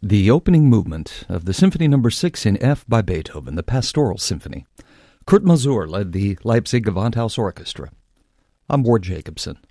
The opening movement of the Symphony No. 6 in F by Beethoven, the Pastoral Symphony. Kurt Masur led the Leipzig Gewandhaus Orchestra. I'm Ward Jacobson.